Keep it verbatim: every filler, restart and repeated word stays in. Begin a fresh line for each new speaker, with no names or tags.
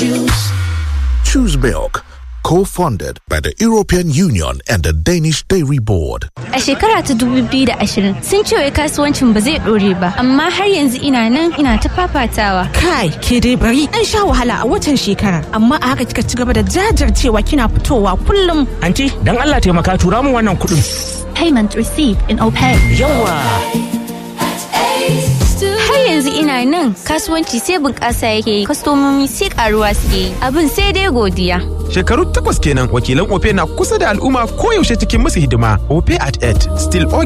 Choose.
Choose Milk, co-funded by the European Union and the Danish Dairy Board.
A shekara ta dubu biyu da ashirin sun ce wai kasuwancin ba zai dore ba, amma har yanzu ina nan ina ta fafatawa.
Kai, ke dai bari an sha wahala a watan shekara, amma a haka kika ci gaba da jajircewa kina fitowa kullum.
Anti, dan Allah taimaka tura mu wannan kuɗin.
Payment received in OPay.
Yawa.
Har yanzu ina nan kasuwanci sai bunƙasa yake yi, kwastomomi sai ƙaruwa suke yi, abin sai dai godiya.
Shekaru takwas kenan wakilan Opay na kusa da al'umma koyaushe cikin musu hidima. Opay at eight, still